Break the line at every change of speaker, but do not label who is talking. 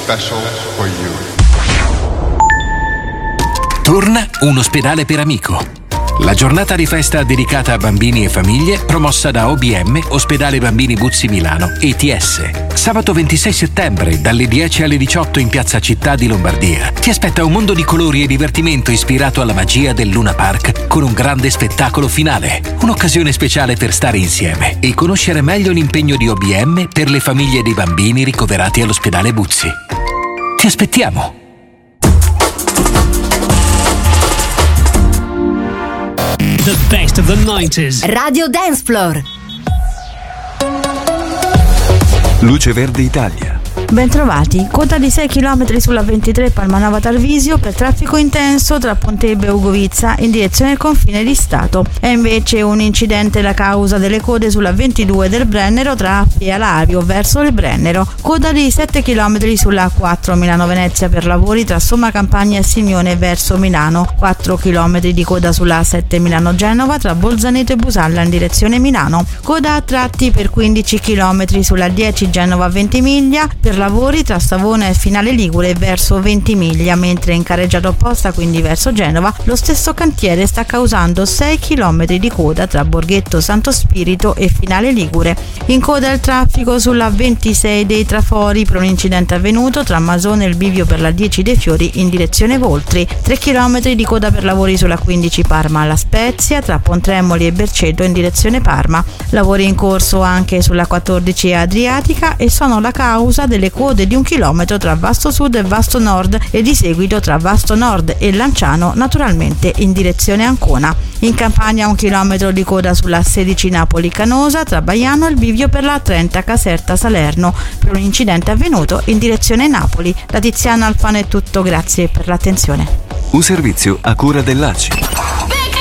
special for you.
Torna un ospedale per amico. La giornata di festa dedicata a bambini e famiglie, promossa da OBM, Ospedale Bambini Buzzi Milano, ETS. Sabato 26 settembre, dalle 10 alle 18 in Piazza Città di Lombardia. Ti aspetta un mondo di colori e divertimento ispirato alla magia del Luna Park, con un grande spettacolo finale. Un'occasione speciale per stare insieme e conoscere meglio l'impegno di OBM per le famiglie dei bambini ricoverati all'ospedale Buzzi. Ti aspettiamo!
The best of the 90s.
Radio Dance Floor.
Luce Verde Italia.
Bentrovati, coda di 6 km sulla 23 Palmanova Tarvisio per traffico intenso tra Pontebbe e Ugovizza in direzione al confine di Stato. È invece un incidente la causa delle code sulla 22 del Brennero tra Appia e Alario verso il Brennero. Coda di 7 km sulla 4 Milano-Venezia per lavori tra Somma Campagna e Simione verso Milano. 4 km di coda sulla 7 Milano-Genova tra Bolzaneto e Busalla in direzione Milano. Coda a tratti per 15 km sulla 10 Genova-Ventimiglia per lavori tra Savona e Finale Ligure verso Ventimiglia, mentre in carreggiata opposta, quindi verso Genova, lo stesso cantiere sta causando 6 km di coda tra Borghetto Santo Spirito e Finale Ligure. In coda il traffico sulla 26 dei Trafori per un incidente avvenuto tra Masone e il bivio per la 10 dei Fiori in direzione Voltri. 3 km di coda per lavori sulla 15 Parma alla Spezia tra Pontremoli e Berceto in direzione Parma. Lavori in corso anche sulla 14 Adriatica e sono la causa delle code di 1 chilometro tra Vasto Sud e Vasto Nord e di seguito tra Vasto Nord e Lanciano, naturalmente in direzione Ancona. In Campania 1 chilometro di coda sulla 16 Napoli-Canosa tra Baiano e il bivio per la 30 Caserta-Salerno per un incidente avvenuto in direzione Napoli. Da Tiziana Alfano è tutto, grazie per l'attenzione.
Un servizio a cura dell'ACI.